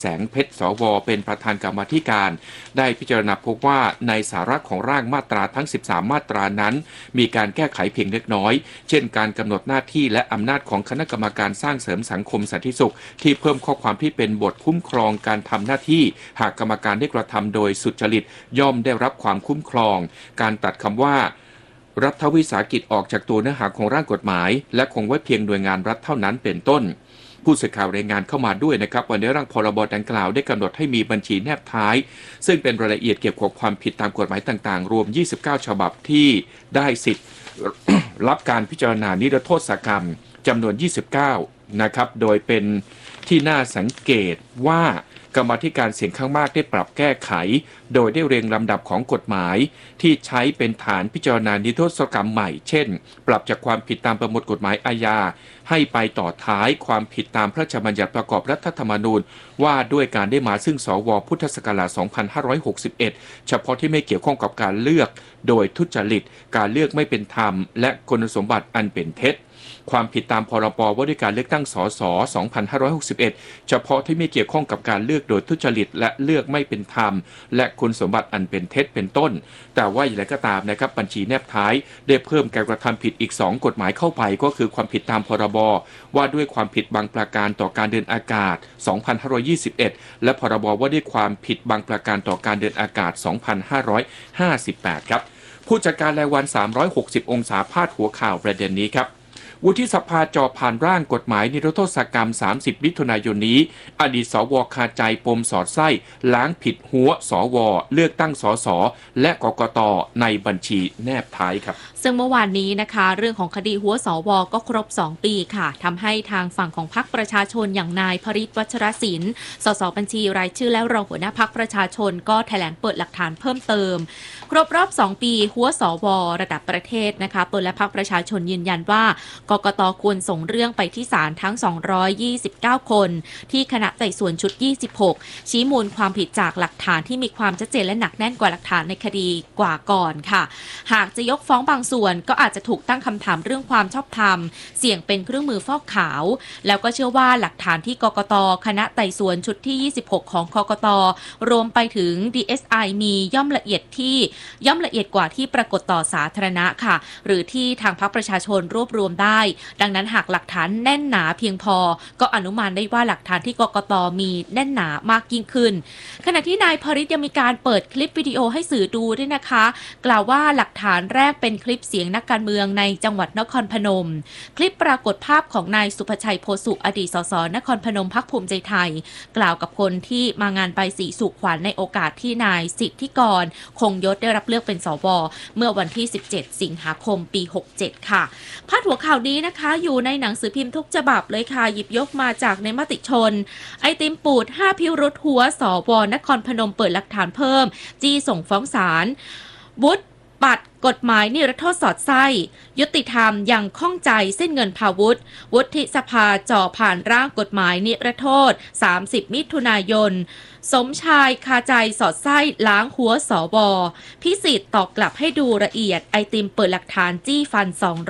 แสงเพชรสวเป็นประธานกรรมาธิการได้พิจารณาพบว่าในสาระของร่างมาตราทั้ง13มาตรานั้นมีการแก้ไขเพียงเล็กน้อยเช่นการกำหนดหน้าที่และอำนาจของคณะกรรมการสร้างเสริมสังคมสันติสุขที่เพิ่มข้อความที่เป็นบทคุ้มครองการทำหน้าที่หากกรรมการได้กระทำโดยสุจริตย่อมได้รับความคุ้มครองการตัดคำว่ารัฐวิสาหกิจออกจากตัวเนื้อหาของร่างกฎหมายและคงไว้เพียงหน่วยงานรัฐเท่านั้นเป็นต้นผู้สื่อข่าวรายงานเข้ามาด้วยนะครับว่าในร่างพรบดังกล่าวได้กำหนดให้มีบัญชีแนบท้ายซึ่งเป็นรายละเอียดเกี่ยวกับความผิดตามกฎหมายต่างๆรวม29ฉบับที่ได้สิทธิ์ รับการพิจารณานิรโทษกรรมจำนวน29นะครับโดยเป็นที่น่าสังเกตว่ากรรมาธิการเสียงข้างมากได้ปรับแก้ไขโดยได้เรียงลำดับของกฎหมายที่ใช้เป็นฐานพิจารณานิรโทษกรรมใหม่เช่นปรับจากความผิดตามประมวลกฎหมายอาญาให้ไปต่อท้ายความผิดตามพระราชบัญญัติประกอบรัฐธรรมนูญว่าด้วยการได้มาซึ่งสวพุทธศักราช2561เฉพาะที่ไม่เกี่ยวข้องกับการเลือกโดยทุจริตการเลือกไม่เป็นธรรมและคุณสมบัติอันเป็นเท็จความผิดตามพรบว่าด้วยการเลือกตั้งสส2561เฉพาะที่ไม่เกี่ยวข้องกับการเลือกโดยทุจริตและเลือกไม่เป็นธรรมและคุณสมบัติอันเป็นเท็จเป็นต้นแต่ว่าอย่างไรก็ตามนะครับบัญชีแนบท้ายได้เพิ่มการกระทำผิดอีก2กฎหมายเข้าไปก็คือความผิดตามพรบว่าด้วยความผิดบางประการต่อการเดินอากาศ2521และพรบว่าด้วยความผิดบางประการต่อการเดินอากาศ2558ครับผู้จัดการรายวัน360องศาพาดหัวข่าวประเด็นนี้ครับวุฒิสภาจ่อผ่านร่างกฎหมายนิรโทษกรรม30มิถุนายนนี้อดีตสวคาใจปมสอดไส้ล้างผิดหัวสวเลือกตั้งสสและกกตในบัญชีแนบท้ายครับซึ่งเมื่อวานนี้นะคะเรื่องของคดีหัวสวก็ครบ2ปีค่ะทำให้ทางฝั่งของพรรคประชาชนอย่างนายพฤทธิ์วัชรศิลป์สสบัญชีรายชื่อและรองหัวหน้าพรรคประชาชนก็แถลงเปิดหลักฐานเพิ่มเติมครบรอบ2ปีหัวสวระดับประเทศนะคะตนและพรรคประชาชนยืนยันว่ากกตควรส่งเรื่องไปที่ศาลทั้ง229คนที่คณะไต่สวนชุด26ชี้มูลความผิดจากหลักฐานที่มีความชัดเจนและหนักแน่นกว่าหลักฐานในคดีกว่าก่อนค่ะหากจะยกฟ้องบางส่วนก็อาจจะถูกตั้งคำถามเรื่องความชอบธรรมเสี่ยงเป็นเครื่องมือฟอกขาวแล้วก็เชื่อว่าหลักฐานที่กกตคณะไต่สวนชุดที่26ของกกตรวมไปถึง DSI มีย่อมละเอียดกว่าที่ปรากฏต่อสาธารณะค่ะหรือที่ทางพรรคประชาชนรวบรวมได้ดังนั้นหากหลักฐานแน่นหนาเพียงพอก็อนุมานได้ว่าหลักฐานที่กกตมีแน่นหนามากยิ่งขึ้นขณะที่นายพฤทธิ์ยังมีการเปิดคลิปวิดีโอให้สื่อดูด้วยนะคะกล่าวว่าหลักฐานแรกเป็นคลิปเสียงนักการเมืองในจังหวัดนครพนมคลิปปรากฏภาพของนายสุภชัยโพสุอดีตสสนครพนมพรรคภูมิใจไทยกล่าวกับคนที่มางานใบสีสู่ขวัญในโอกาสที่นายสิทธิกรคงยศได้รับเลือกเป็นสวเมื่อวันที่17สิงหาคมปี67ค่ะพาดหัวข่าวนี้นะคะอยู่ในหนังสือพิมพ์ทุกฉบับเลยค่ะหยิบยกมาจากในมติชนไอติมปูด5พิรุธหัวสวนครพนมเปิดหลักฐานเพิ่มจี้ส่งฟ้องศาลวุฒิปัดกฎหมายนิรโทษสอดไส้ยุติธรรมยังข้องใจเส้นเงินพาวุธวุฒิสภาจ่อผ่านร่างกฎหมายนิรโทษ30มิถุนายนสมชายคาใจสอดไส้ล้างหัวสวพิสิทธิ์ตอบกลับให้ดูละเอียดไอติมเปิดหลักฐานจี้ฟัน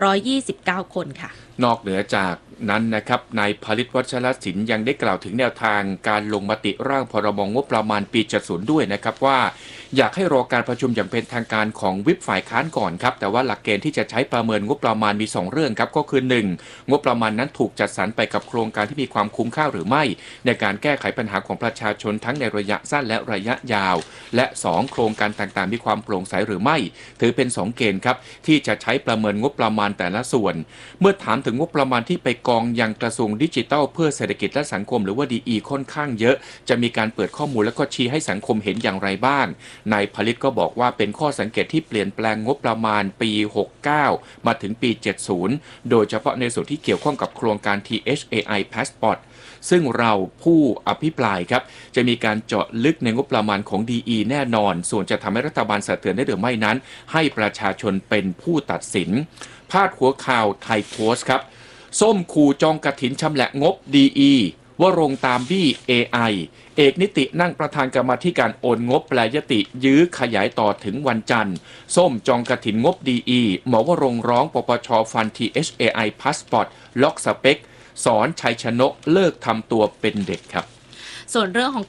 229คนค่ะนอกเหนือจากนั้นนะครับนายพฤทธิ์วัชรศิลป์ยังได้กล่าวถึงแนวทางการลงมติร่างพรบงบประมาณปี70ด้วยนะครับว่าอยากให้รอการประชุมอย่างเป็นทางการของวิปฝ่ายค้านก่อนครับแต่ว่าหลักเกณฑ์ที่จะใช้ประเมินงบประมาณมี2เรื่องครับก็คือ 1. งบประมาณนั้นถูกจัดสรรไปกับโครงการที่มีความคุ้มค่าหรือไม่ในการแก้ไขปัญหาของประชาชนทั้งในระยะสั้นและระยะยาวและ 2. โครงการต่างๆมีความโปร่งใสหรือไม่ถือเป็น2เกณฑ์ครับที่จะใช้ประเมินงบประมาณแต่ละส่วนเมื่อถามถึงงบประมาณที่ไปกองยังกระทรวงดิจิทัลเพื่อเศรษฐกิจและสังคมหรือว่า DE ค่อนข้างเยอะจะมีการเปิดข้อมูลและก็ชี้ให้สังคมเห็นอย่างไรบ้างนายผลิตก็บอกว่าเป็นข้อสังเกตที่เปลี่ยนแปลงงบประมาณปี69มาถึงปี70โดยเฉพาะในส่วนที่เกี่ยวข้องกับโครงการ THAI Passport ซึ่งเราผู้อภิปรายครับจะมีการเจาะลึกในงบประมาณของ DE แน่นอนส่วนจะทำให้รัฐบาลสะเทือนได้หรือไม่นั้นให้ประชาชนเป็นผู้ตัดสินพาดหัวข่าวไทยโพสต์ครับส้มขู่จองกฐินชำแหละงบ DE วรงตามบี้ AI เอกนิตินั่งประธานกรรมาธิการโอนงบแปลยติยื้อขยายต่อถึงวันจันทร์ส้มจองกฐินงบ DE หมอวรงร้องปปชฟัน THAI Passport ล็อกสเปคสอนชัยชนกเลิกทำตัวเป็นเด็กครับส่วนเรื่องของ